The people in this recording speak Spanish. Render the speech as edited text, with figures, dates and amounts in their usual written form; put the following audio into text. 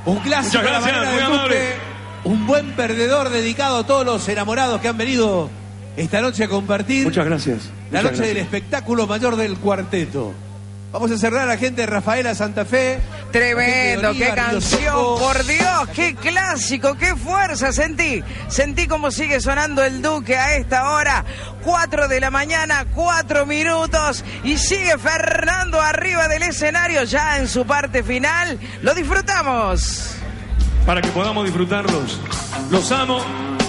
Un clásico. Muchas gracias, a la muy manera del amable. Duque. Un buen perdedor dedicado a todos los enamorados que han venido esta noche a compartir. Muchas gracias. La Muchas noche del gracias. espectáculo mayor del cuarteto. Vamos a cerrar a la gente de Rafaela Santa Fe. Tremendo, gente de qué Oliva, Río canción, Seco. por Dios, qué clásico, qué fuerza sentí. Sentí como sigue sonando el Duque a esta hora, 4 de la mañana, 4 minutos, y sigue Fernando arriba del escenario ya en su parte final. Lo disfrutamos. Para que podamos disfrutarlos. Los amo.